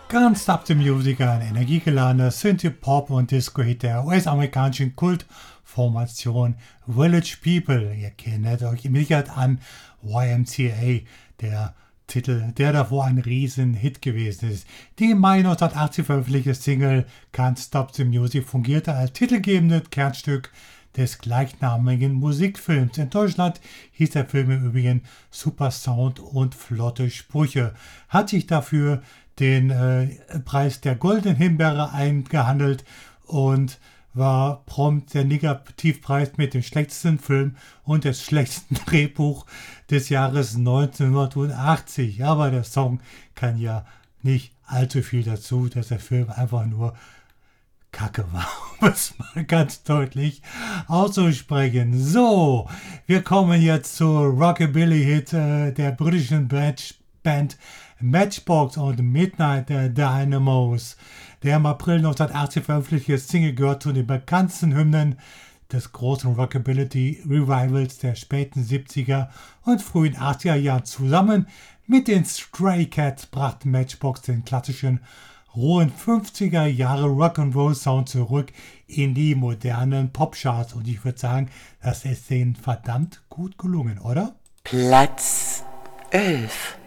Can't Stop the Music, ein energiegeladener Synthie-Pop- und Disco-Hit der US-amerikanischen Kultformation Village People. Ihr kennt euch mit Sicherheit an YMCA, der Titel, der davor ein Riesen-Hit gewesen ist. Die im Mai 1980 veröffentlichte Single Can't Stop the Music fungierte als titelgebendes Kernstück des gleichnamigen Musikfilms. In Deutschland hieß der Film im Übrigen Super Sound und flotte Sprüche. Hat sich dafür den Preis der Goldenen Himbeere eingehandelt und war prompt der Negativpreis mit dem schlechtesten Film und des schlechtesten Drehbuch des Jahres 1980. Aber der Song kann ja nicht allzu viel dazu, dass der Film einfach nur Kacke war, um es mal ganz deutlich auszusprechen. So, wir kommen jetzt zur Rockabilly-Hit der britischen Band Matchbox und Midnight Dynamos. Der im April 1980 veröffentlichte Single gehört zu den bekanntesten Hymnen des großen Rockabilly-Revivals der späten 70er und frühen 80er Jahren. Zusammen mit den Stray Cats brachten Matchbox den klassischen rohen 50er Jahre Rock'n'Roll Sound zurück in die modernen Popcharts. Und ich würde sagen, das ist denen verdammt gut gelungen, oder? Platz 11.